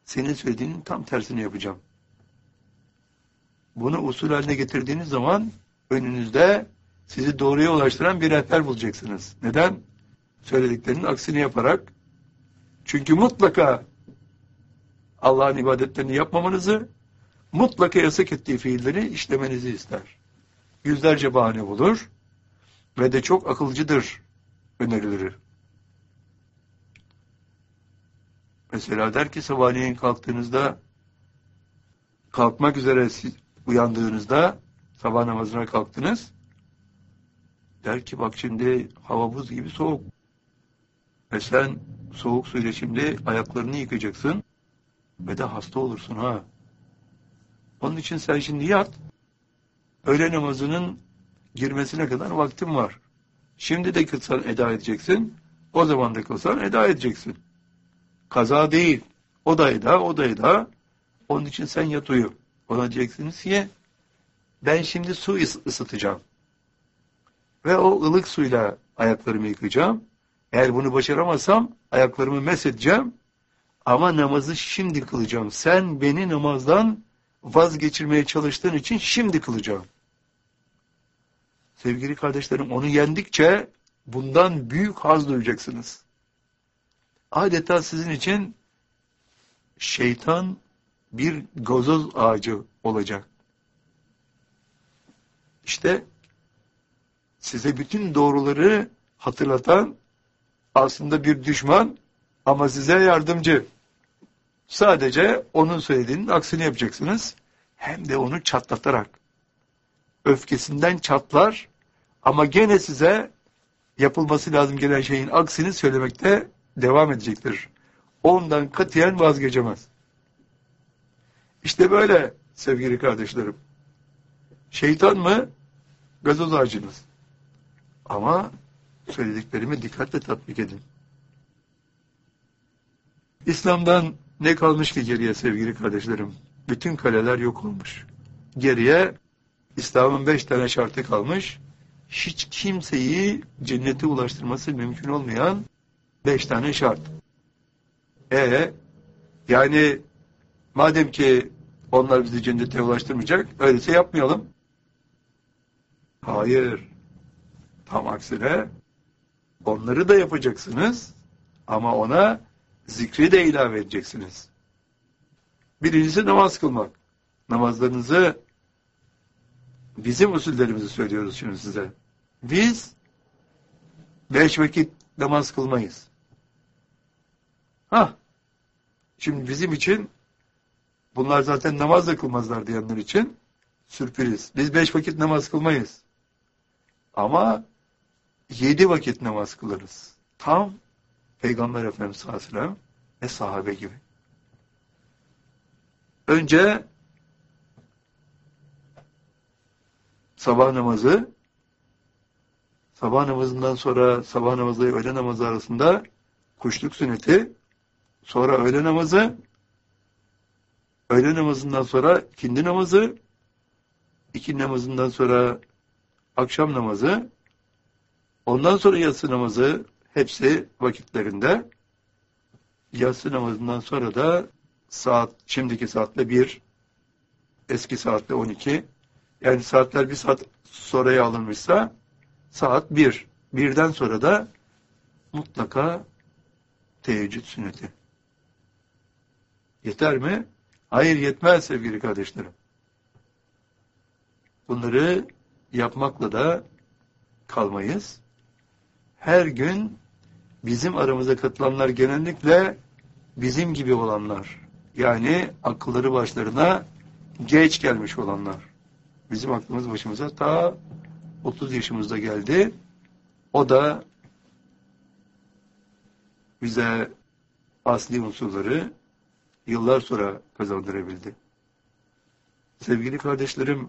senin söylediğinin tam tersini yapacağım. Bunu usul haline getirdiğiniz zaman önünüzde sizi doğruya ulaştıran bir rehber bulacaksınız. Neden? Söylediklerinin aksini yaparak. Çünkü mutlaka Allah'ın ibadetlerini yapmamanızı, mutlaka yasak ettiği fiilleri işlemenizi ister. Yüzlerce bahane bulur ve de çok akılcıdır önerileri. Mesela der ki sabahleyin kalktığınızda, kalkmak üzere uyandığınızda, sabah namazına kalktınız, der ki bak şimdi hava buz gibi soğuk. Ve sen soğuk suyla şimdi ayaklarını yıkayacaksın ve de hasta olursun ha. Onun için sen şimdi yat. Öğle namazının girmesine kadar vaktin var. Şimdi de kılsan eda edeceksin. O zaman da kılsan eda edeceksin. Kaza değil. O da eda, o da eda. Onun için sen yat uyu. Ona diyeceksiniz ki ben şimdi su ısıtacağım. Ve o ılık suyla ayaklarımı yıkayacağım. Eğer bunu başaramazsam ayaklarımı mesedeceğim. Ama namazı şimdi kılacağım. Sen beni namazdan vazgeçirmeye çalıştığın için şimdi kılacağım. Sevgili kardeşlerim, onu yendikçe bundan büyük haz duyacaksınız. Adeta sizin için şeytan bir gazoz ağacı olacak. İşte size bütün doğruları hatırlatan aslında bir düşman ama size yardımcı. Sadece onun söylediğinin aksini yapacaksınız. Hem de onu çatlatarak. Öfkesinden çatlar ama gene size yapılması lazım gelen şeyin aksini söylemekte devam edecektir. Ondan katiyen vazgeçemez. İşte böyle sevgili kardeşlerim. Şeytan mı? Gazoz ağacınız. Ama söylediklerimi dikkatle tatbik edin. İslam'dan ne kalmış ki geriye sevgili kardeşlerim? Bütün kaleler yok olmuş. Geriye İslam'ın 5 tane şartı kalmış. Hiç kimseyi cennete ulaştırması mümkün olmayan 5 tane şart. Yani madem ki onlar bizi cennete ulaştırmayacak, öyleyse yapmayalım. Hayır. Tam aksine onları da yapacaksınız ama ona zikri de ilave edeceksiniz. Birincisi namaz kılmak. Namazlarınızı bizim usullerimizi söylüyoruz şimdi size. Biz 5 vakit namaz kılmayız. Şimdi bizim için bunlar zaten namaz da kılmazlar diyenler için sürpriz. Biz 5 vakit namaz kılmayız. Ama 7 vakit namaz kılarız. Tam Peygamber Efendimiz sallallahu aleyhi ve sellem ve sahabe gibi. Önce sabah namazı, sabah namazından sonra sabah namazı ile öğle namazı arasında kuşluk sünneti, sonra öğle namazı, öğle namazından sonra ikindi namazı, ikindi namazından sonra akşam namazı, ondan sonra yatsı namazı, hepsi vakitlerinde. Yatsı namazından sonra da saat, şimdiki saatle 1, eski saatle 12. Yani saatler bir saat sonraya alınmışsa saat 1. Birden sonra da mutlaka teheccüd sünneti. Yeter mi? Hayır, yetmez sevgili kardeşlerim. Bunları yapmakla da kalmayız. Her gün bizim aramıza katılanlar genellikle bizim gibi olanlar. Yani akılları başlarına geç gelmiş olanlar. Bizim aklımız başımıza ta 30 yaşımızda geldi. O da bize asli unsurları yıllar sonra kazandırabildi. Sevgili kardeşlerim,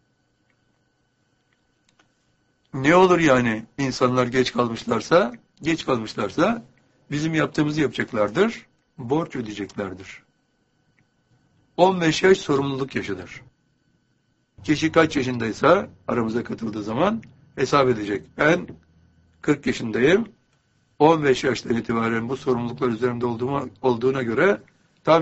ne olur yani insanlar geç kalmışlarsa bizim yaptığımızı yapacaklardır, borç ödeyeceklerdir. 15 yaş sorumluluk yaşıdır. Kişi kaç yaşındaysa aramıza katıldığı zaman hesap edecek. Ben 40 yaşındayım. 15 yaştan itibaren bu sorumluluklar üzerimde olduğuna göre